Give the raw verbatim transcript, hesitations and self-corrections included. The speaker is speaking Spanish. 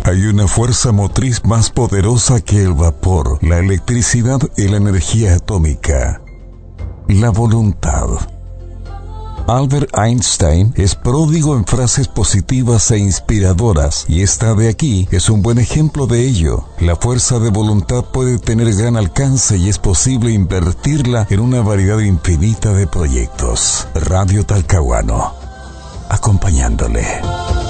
Hay una fuerza motriz más poderosa que el vapor, la electricidad y la energía atómica: la voluntad. Albert Einstein es pródigo en frases positivas e inspiradoras, y esta de aquí es un buen ejemplo de ello. La fuerza de voluntad puede tener gran alcance y es posible invertirla en una variedad infinita de proyectos. Radio Talcahuano, acompañándole.